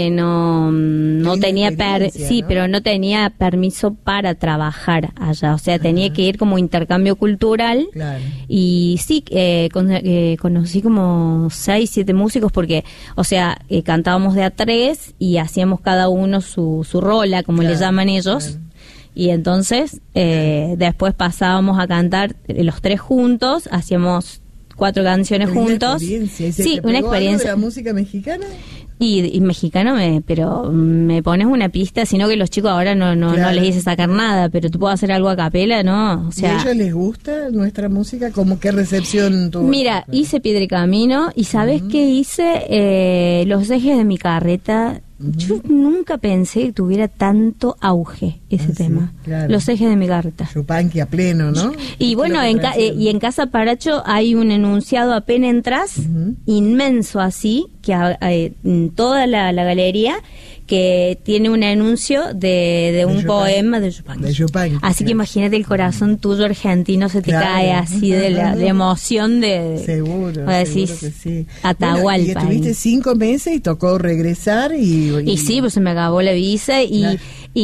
no tenía sí, ¿no? pero no tenía permiso para trabajar allá, o sea, tenía que ir como intercambio cultural. Claro. Y sí, conocí como 6, 7 músicos porque, o sea, cantábamos de a 3 y hacíamos cada uno su rola, como le llaman ellos. Claro. Y entonces después pasábamos a cantar los 3 juntos, hacíamos 4 canciones juntos. Sí, una experiencia. ¿De la música mexicana? Y mexicano, pero me pones una pista, sino que los chicos ahora no les hice sacar nada, pero tú puedes hacer algo a capela, ¿no? O sea, ¿y a ellos les gusta nuestra música? ¿Cómo qué recepción tuvo? Mira, hice Piedra y Camino, y ¿sabes qué hice? Los ejes de mi carreta. Yo nunca pensé que tuviera tanto auge ese tema. Sí, claro. Los ejes de mi carreta. Yupanqui a pleno, ¿no? Y bueno, y en Casa Paracho hay un enunciado apenas entras, inmenso así, que en toda la galería, que tiene un anuncio de un poema de Yupanqui. Así que imagínate, el corazón tuyo argentino se te cae así de la emoción de... Seguro, decís, seguro que sí. Atahualpa. Bueno, y estuviste 5 meses y tocó regresar y sí, pues se me acabó la visa y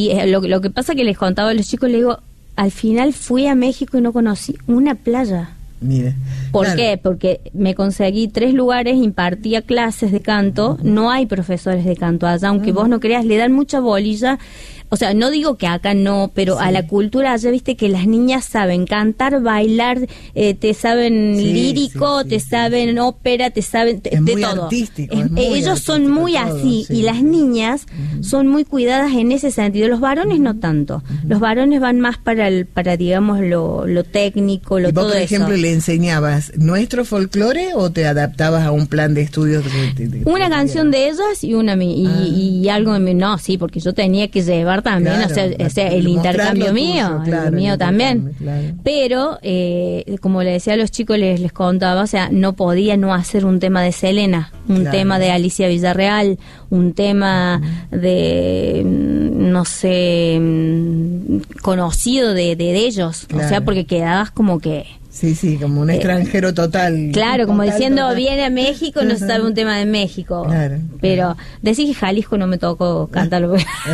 lo que pasa que les contaba a los chicos, les digo, al final fui a México y no conocí una playa. Mire. ¿Por qué? Porque me conseguí 3 lugares, impartía clases de canto, no hay profesores de canto allá, aunque vos no creas, le dan mucha bolilla. O sea, no digo que acá no, pero a la cultura allá, viste que las niñas saben cantar, bailar, te saben lírico, te saben ópera, te saben de muy todo. Artístico, ellos son muy todo, así, y las niñas son muy cuidadas en ese sentido. Los varones no tanto. Los varones van más para digamos, lo técnico, lo todo eso. ¿Y vos, por ejemplo, le enseñabas nuestro folclore o te adaptabas a un plan de estudios? Una canción de ellas y una y algo de mí. No, sí, porque yo tenía que llevar también, claro, o sea, el intercambio mío, claro, el mío también. Claro. Pero, como le decía a los chicos, les contaba, o sea, no podía no hacer un tema de Selena, un tema de Alicia Villarreal, un tema de, no sé, conocido de ellos, o sea, porque quedabas como que... Sí, como un extranjero total. Claro, como diciendo, viene a México, no se sabe un tema de México. Claro. Pero decís que Jalisco no me tocó cantarlo.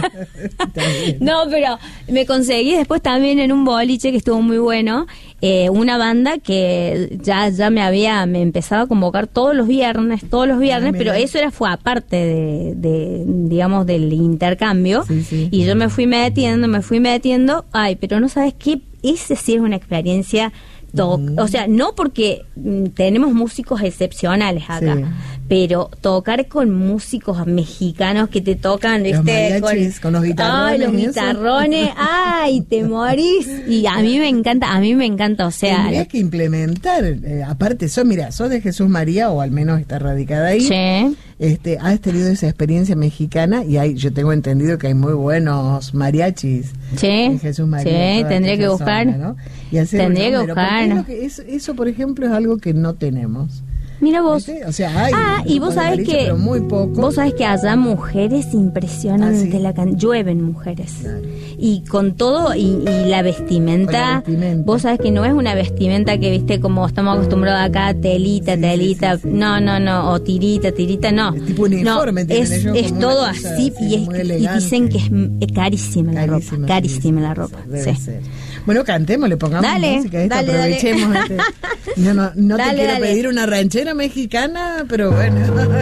No, pero me conseguí después también en un boliche que estuvo muy bueno, una banda que ya me empezaba a convocar todos los viernes, pero eso fue aparte de digamos, del intercambio. Sí. Y yo me fui metiendo, pero no sabes qué, ese sí es una experiencia. O sea, no porque tenemos músicos excepcionales acá, pero tocar con músicos mexicanos que te tocan, ¿viste? Con los guitarrones. Los guitarrones, te morís. Y a mí me encanta, o sea... Tendrías que implementar, aparte, sos de Jesús María, o al menos está radicada ahí. Sí. Has tenido esa experiencia mexicana y yo tengo entendido que hay muy buenos mariachis en Jesús María. Sí, tendría que buscar. Zona, ¿no? Tendría que buscar. Eso, por ejemplo, es algo que no tenemos. Mira vos. ¿Viste? O sea, hay. Y vos sabés que. Pero muy poco. Vos sabés que allá mujeres impresionante, llueven mujeres. Claro. Y con todo, y la vestimenta. Vos sabés que no es una vestimenta que, viste, como estamos acostumbrados acá, telita. No, o tirita, no. Es tipo uniforme, es todo así, y dicen que es carísima la ropa. Carísima la ropa. Debe ser. Bueno, cantemos, le pongamos música, aprovechemos. No te quiero pedir una ranchera mexicana, pero bueno.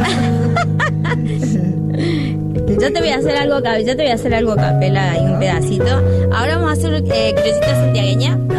Yo te voy a hacer algo a capela y un pedacito. Ahora vamos a hacer criollita santiagueña.